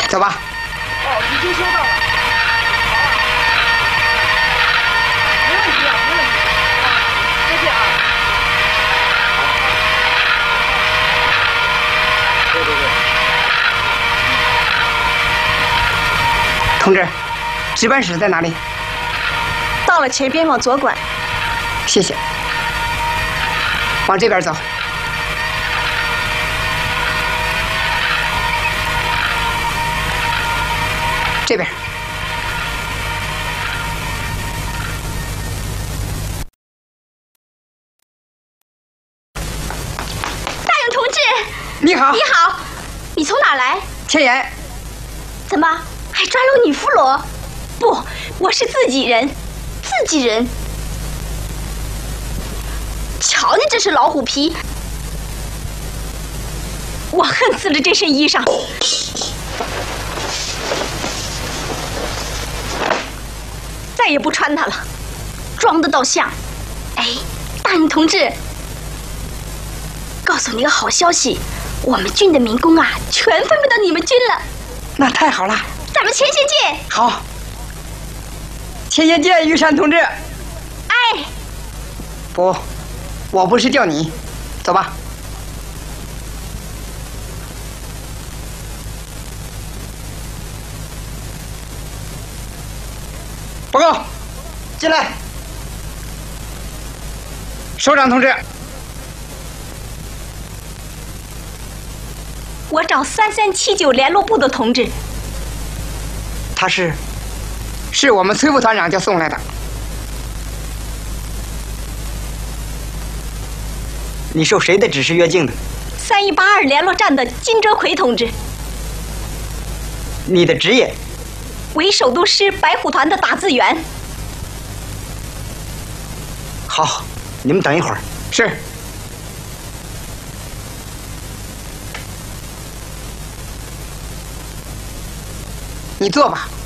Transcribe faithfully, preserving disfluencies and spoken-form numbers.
走吧。 哦，已经收到了。好啊，没问题啊，没问题。啊，再见啊。对对对。 同志，值班室在哪里？ 到了前边，往左拐。 谢谢。往这边走。这边。 大勇同志， 你好。 你好，你从哪来？ 千言。 怎么还抓了女俘虏？不，我是自己人，自己人。瞧你这身老虎皮，我恨死了这身衣裳。再也不穿它了，装的倒像。哎，大勇同志，告诉你个好消息，我们军的民工啊，全分配到你们军了。 那太好了。 咱们前线见。 好。前线见，玉山同志。 哎。 不，我不是叫你，走吧。报告，进来。首长同志， 我找三三七九联络部的同志。 他是，是我们崔副团长叫送来的。 你受谁的指示越境的？ 三一八二联络站的金哲奎同志。 你的职业？ 为首都师白虎团的打字员。 好，你们等一会儿。 是。你坐吧。